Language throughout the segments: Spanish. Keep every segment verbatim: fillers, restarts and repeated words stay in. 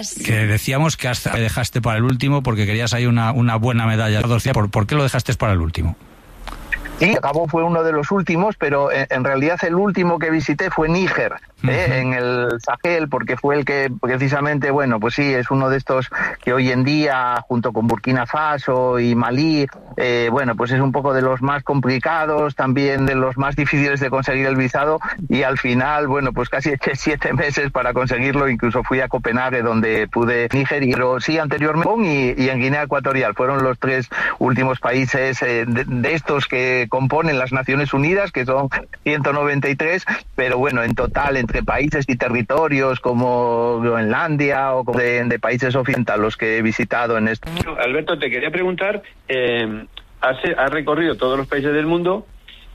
días. Que decíamos que hasta dejaste para el último porque querías ahí una, una buena medalla. ¿Por, ¿Por qué lo dejaste para el último? Sí, Gabón fue uno de los últimos, pero en, en realidad el último que visité fue Níger, ¿eh? Uh-huh. En el Sahel, porque fue el que precisamente, bueno, pues sí, es uno de estos que hoy en día, junto con Burkina Faso y Malí, eh, bueno, pues es un poco de los más complicados, también de los más difíciles de conseguir el visado, y al final, bueno, pues casi eché siete meses para conseguirlo, incluso fui a Copenhague, donde pude Níger, pero sí anteriormente, y, y en Guinea Ecuatorial, fueron los tres últimos países eh, de, de estos que componen las Naciones Unidas, que son ciento noventa y tres, pero bueno, en total, entre países y territorios como Groenlandia o de, de países occidentales los que he visitado en esto. Alberto, te quería preguntar, eh, has, has recorrido todos los países del mundo,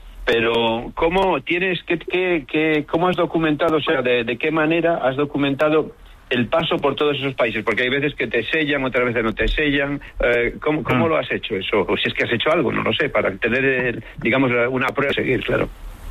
pero ¿cómo tienes que, que, que cómo has documentado, o sea, de, de qué manera has documentado el paso por todos esos países? Porque hay veces que te sellan, otras veces no te sellan. Eh, ¿Cómo, cómo lo has hecho eso? O si es que has hecho algo, no lo sé, para tener, el, digamos, una prueba a seguir, claro.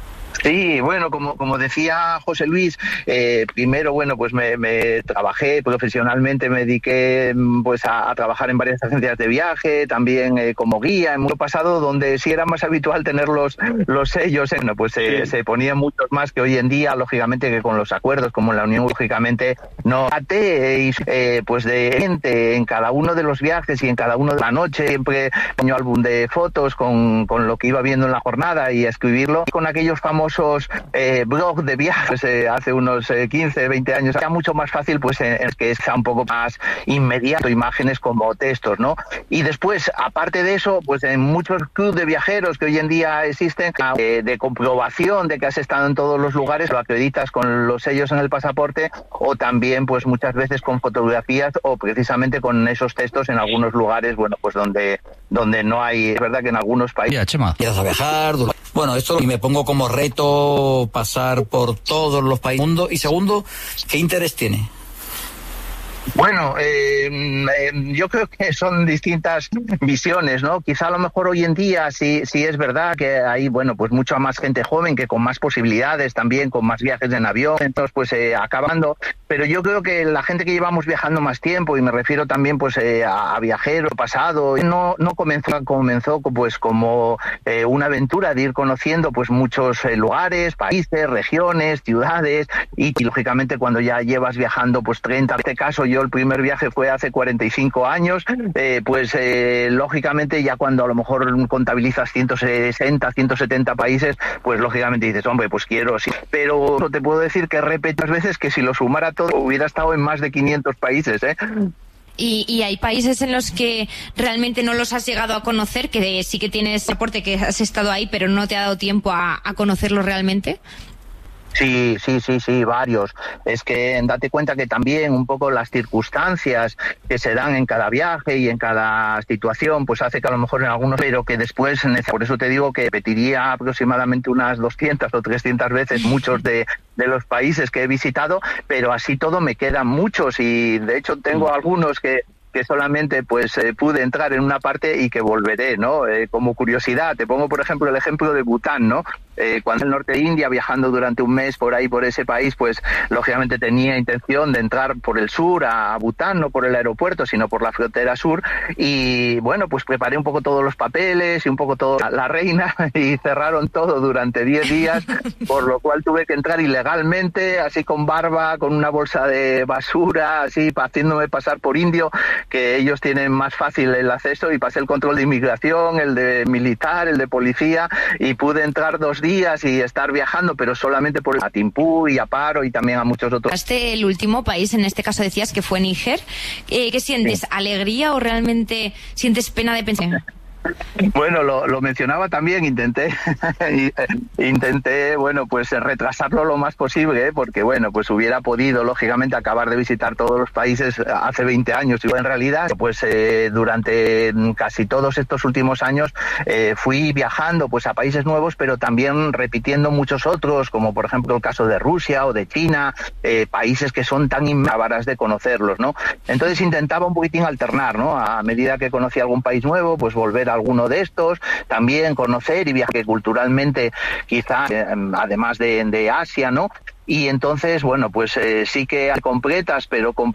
Sí, bueno, como como decía José Luis, eh, primero, bueno, pues me, me trabajé profesionalmente, me dediqué pues a, a trabajar en varias agencias de viaje, también eh, como guía en mundo pasado, donde sí era más habitual tener los, los sellos, eh, bueno, pues eh, sí. Se ponían muchos más que hoy en día, lógicamente que con los acuerdos, como en la Unión, lógicamente, no eh, eh, pues de gente en cada uno de los viajes y en cada uno de la noche, siempre un álbum de fotos con, con lo que iba viendo en la jornada y a escribirlo, con aquellos famosos Eh, blog de viajes eh, hace unos eh, quince, veinte años, era mucho más fácil, pues eh, que sea un poco más inmediato, imágenes como textos, ¿no? Y después, aparte de eso, pues en muchos clubes de viajeros que hoy en día existen, eh, de comprobación de que has estado en todos los lugares, lo acreditas con los sellos en el pasaporte, o también pues muchas veces con fotografías o precisamente con esos textos en algunos lugares, bueno, pues donde donde no hay, es verdad que en algunos países... Ya, Chema. Empiezas a viajar, bueno, esto y me pongo como reto pasar por todos los países del mundo. Y segundo, ¿qué interés tiene? Bueno, eh, eh, yo creo que son distintas visiones, ¿no? Quizá a lo mejor hoy en día sí, sí es verdad que hay, bueno, pues mucha más gente joven que con más posibilidades también, con más viajes en avión, entonces pues eh, acabando. Pero yo creo que la gente que llevamos viajando más tiempo, y me refiero también pues eh, a, a viajero pasado, no no comenzó comenzó pues como eh, una aventura de ir conociendo pues muchos eh, lugares, países, regiones, ciudades, y, y lógicamente cuando ya llevas viajando pues treinta, en este caso yo el primer viaje fue hace cuarenta y cinco años, eh, pues eh, lógicamente ya cuando a lo mejor contabilizas ciento sesenta, ciento setenta países, pues lógicamente dices, hombre, pues quiero, sí. Pero te puedo decir que repito las veces que si lo sumara todo hubiera estado en más de quinientos países, ¿eh? Y, y hay países en los que realmente no los has llegado a conocer, que sí que tienes soporte, que has estado ahí, pero no te ha dado tiempo a, a conocerlos realmente. Sí, sí, sí, sí, varios. Es que date cuenta que también un poco las circunstancias que se dan en cada viaje y en cada situación, pues hace que a lo mejor en algunos, pero que después, por eso te digo que repetiría aproximadamente unas doscientas o trescientas veces muchos de, de los países que he visitado, pero así todo me quedan muchos, y de hecho tengo algunos que que solamente pues eh, pude entrar en una parte y que volveré, ¿no? Eh, como curiosidad, te pongo por ejemplo el ejemplo de Bután, ¿no? Eh, cuando en el norte de India, viajando durante un mes por ahí, por ese país, pues lógicamente tenía intención de entrar por el sur a Bután, no por el aeropuerto, sino por la frontera sur, y bueno, pues preparé un poco todos los papeles y un poco toda la reina, y cerraron todo durante diez días, por lo cual tuve que entrar ilegalmente, así con barba, con una bolsa de basura, así haciéndome pasar por indio, que ellos tienen más fácil el acceso, y pasé el control de inmigración, el de militar, el de policía, y pude entrar dos días y estar viajando, pero solamente por a Timbuktu y a Paro y también a muchos otros. Este el último país, en este caso decías que fue Níger. Eh, ¿Qué sientes? Sí. ¿Alegría o realmente sientes pena de pensar? Bueno, lo, lo mencionaba también, intenté intenté, bueno, pues retrasarlo lo más posible, ¿eh? Porque bueno, pues hubiera podido lógicamente acabar de visitar todos los países hace veinte años, y en realidad pues eh, durante casi todos estos últimos años eh, fui viajando pues a países nuevos, pero también repitiendo muchos otros, como por ejemplo el caso de Rusia o de China, eh, países que son tan inmensas de conocerlos, ¿no? Entonces intentaba un poquitín alternar, ¿no? A medida que conocía algún país nuevo, pues volver a alguno de estos, también conocer y viajar culturalmente, quizá eh, además de, de Asia, ¿no? Y entonces, bueno, pues eh, sí que completas, pero con